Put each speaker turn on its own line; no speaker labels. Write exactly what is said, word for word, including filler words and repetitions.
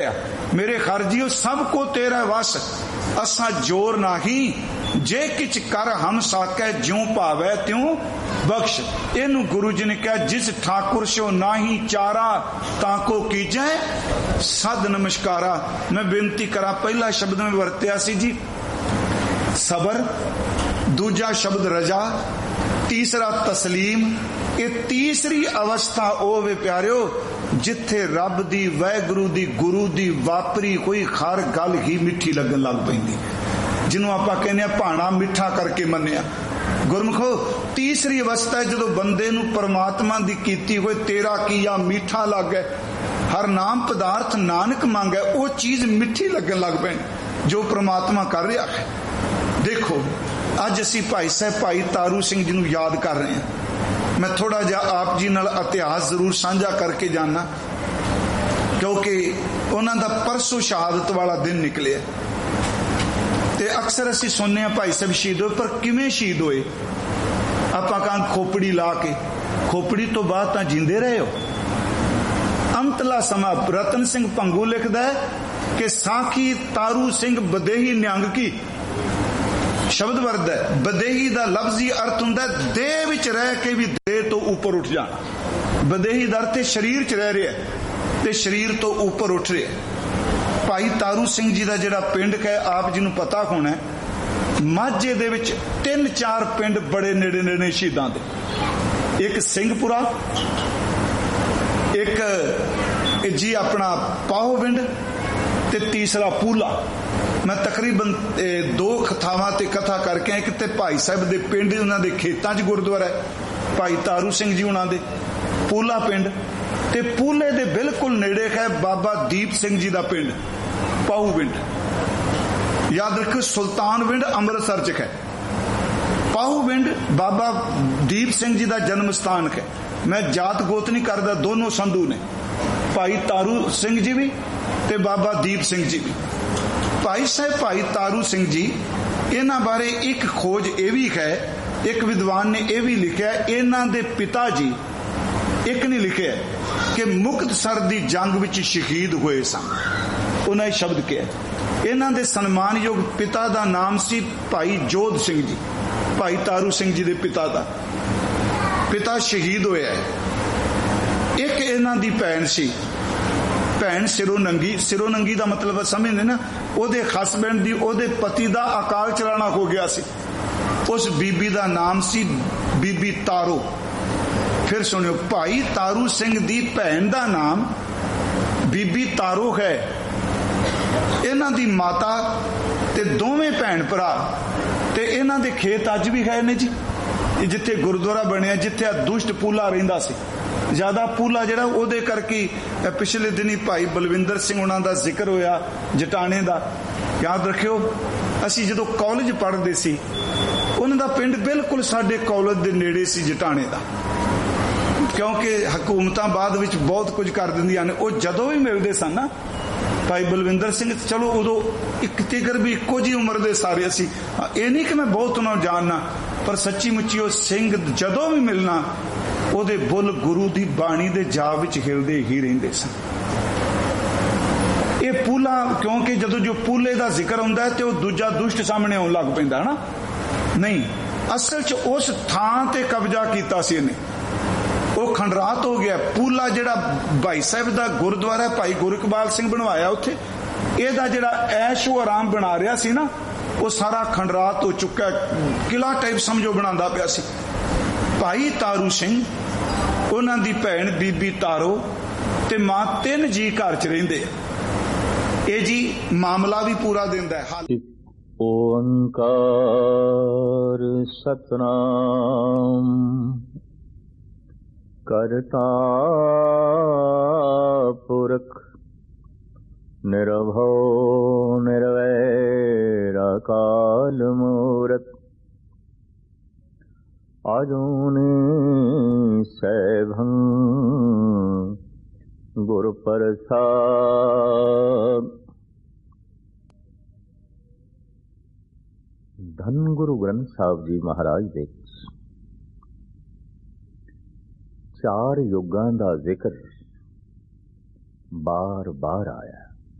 मेरे खरजियो सबको तेरा वस असा जोर नाही जे किच कर हम साकै ज्यों भावै त्यों बख्श। इनू गुरु जी ने कहा जिस ठाकुर सो नाही चारा ताको कीजै सद नमस्कारा। मैं बेनती करा पहला शब्द में वरत्या सी जी सबर, दूजा शब्द रजा, तीसरा तस्लीम। ये तीसरी अवस्था ओ वे प्यारियो जिथे रब दी वाहगुरु दी गुरु दी वापरी कोई हर गल ही मिठी लगन लग पैंदी, जिन्हों आपां कहने भाणा मिठा करके मन्निया। गुरमुखो तीसरी अवस्था है जदों बंदे नूं परमात्मा दी कीती होए तेरा किया मीठा लगे, हर नाम पदार्थ नानक मांगे वो चीज मिठी लगन लग पैंदी जो परमात्मा कर रहा है। देखो अज असी भाई साहब भाई तारू सिंह जी नूं याद कर रहे हैं। मैं थोड़ा जा आप जी नाल इतिहास जरूर साझा करके जाना क्योंकि उन्हां दा परसों शहादत वाला दिन निकले ते अक्सर असी सुनने भाई साहब शहीद होए, पर किवें शहीद होए? आपां कहां खोपड़ी ला के, खोपड़ी तो बाद तां जींदे रहे हो। अंतला समा रतन सिंह भंगू लिखदा है कि साखी तारू सिंह बदेही निहंग की शब्द वर्द है। बदेही दा लफ्जी अर्थ हुंदा देह विच रह के भी देह तो ऊपर उठ जाना। बदेही दा अर्थ शरीर च रह रहा ते शरीर तो ऊपर उठ रहा। भाई तारू सिंह जी दा जिहड़ा पिंड है आप जी नूं पता होना है, माझे दे विच तीन चार पिंड बड़े नेड़े नेड़े शहीदां दे। एक सिंहपुरा, एक जी अपना पाहो पिंड ते तीसरा पूला। मैं तकरीबन दो कथावां ते कथा करके एक ते भाई साहब दे पिंड उन्हां दे खेतां च गुरुद्वारा है भाई तारू सिंह जी उन्हां दे पूला पिंड, ते पूले दे बिल्कुल नेड़े है बाबा दीप सिंह जी दा पिंड पाहू पिंड। याद रखो सुल्तान पिंड अमृतसर च है, पाहू पिंड बाबा दीप सिंह जी दा जन्म स्थान है। मैं जात गोत नहीं करदा, दोनों संधू ने, भाई तारू सिंह जी भी ते बाबा दीप सिंह जी भी। भाई साहब भाई तारू सिंह जी इन्हां बारे एक खोज यह भी है, एक विद्वान ने यह भी लिखा इन्हां दे पिता जी एक ने लिखा कि मुक्तसर दी जंग विच शहीद हुए सन। उन्हें शब्द कहा इन्हां दे सन्मानयोग पिता दा नाम सी भाई जोध सिंह जी, भाई तारू सिंह जी दे पिता दा पिता शहीद होया है। एक इन्हां दी भैन सी, भैन सिरों नंगी, सिरों नंगी का मतलब समझते ना, ओदे हसबैंड दी ओदे पति दा अकाल चलाना हो गया सी। उस बीबी दा नाम सी बीबी तारो। फिर सुनियो भाई तारू सिंह दी भैन दा नाम बीबी तारो है। इन्हां दी माता ते दोवें भैन भरा ते इन्हां दे खेत अज भी है ने जी, जिथे गुरुद्वारा बनया जिथे दुष्ट पूला रहिंदा सी। ज्यादा पूला जिहड़ा ओदे करके पिछले दिनी भाई बलविंदर सिंह उन्हां दा जिक्र होया जटाने दा। याद रखियो असी जदों कॉलेज पढ़दे सी उन्हां दा पिंड बिल्कुल साडे कॉलेज दे नेड़े सी जटाने दा, क्योंकि हुकूमतां बाद विच बहुत कुछ कर दिंदियां ने। वो जदों भी मिलदे सन ना भाई बलविंदर सिंह, चलो उदों एक तिकर भी इक्को जी उम्र दे सारे असी, ये नहीं कि मैं बहुत उन्हां जानना, पर सच्ची मुच्ची वो सिंह जदों भी मिलना ओदे बुल गुरु दी बाणी दे जाप विच हिलदे ही रहिंदे सन। ये पूला क्योंकि जदों जो पूले दा जिक्र हुंदा है ते वो दूजा दुष्ट सामने आउण लग पैंदा है ना। नहीं, असल च उस थां ते कब्जा कीता सी इहने, वो खंडरात हो गया। पूला जिहड़ा भाई साहब दा गुरुद्वारा भाई गुरु इकबाल सिंह बनवाया उत्थे, इहदा जिहड़ा ऐशो आराम बना रहा सी ना वो सारा खंडरात हो चुका, किला टाइप समझो बनांदा पिया सी। भाई तारू सिंह उन्हां दी भैन बीबी तारो ते मां तीन जी घर च रहिंदे। ये जी मामला भी पूरा दिंदा है।
ओंकार सतनाम करता पुरख निरभव निर्वैर अकाल मूरत आजूनी सैभं गुरु प्रसाद। धन गुरु ग्रंथ साहब जी महाराज दे चार युगां दा जिक्र बार बार आया।